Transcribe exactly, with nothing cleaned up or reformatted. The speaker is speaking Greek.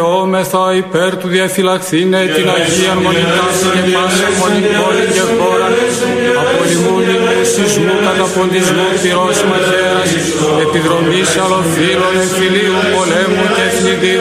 Όμεθα υπέρ του διαφυλαχθήνε την Αγία Μονιτάση και πάσα μονή πόλη και χώρα, απολυμού νυμού σεισμού, καταποντισμού, πυρός μαχαίρας, επιδρομής αλλοφύλων, εμφυλίου, πολέμου και εθνιδίου.